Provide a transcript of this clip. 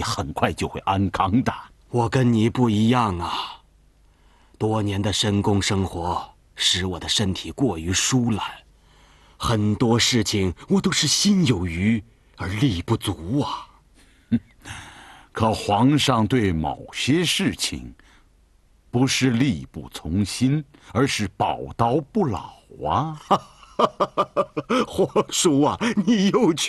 你很快就会安康的。 我跟你不一样啊，多年的深宫生活使我的身体过于疏懒，很多事情我都是心有余而力不足啊。 可皇上对某些事情，不是力不从心，而是宝刀不老啊！ 皇叔啊，你又去